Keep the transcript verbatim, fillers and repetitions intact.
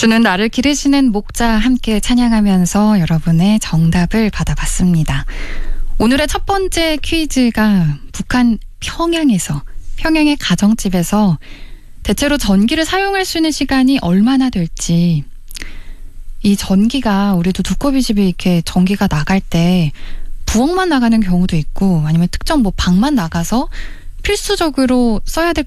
주는 나를 기르시는 목자 함께 찬양하면서 여러분의 정답을 받아봤습니다. 오늘의 첫 번째 퀴즈가 북한 평양에서, 평양의 가정집에서 대체로 전기를 사용할 수 있는 시간이 얼마나 될지, 이 전기가 우리도 두꺼비 집에 이렇게 전기가 나갈 때 부엌만 나가는 경우도 있고 아니면 특정 뭐 방만 나가서 필수적으로 써야 될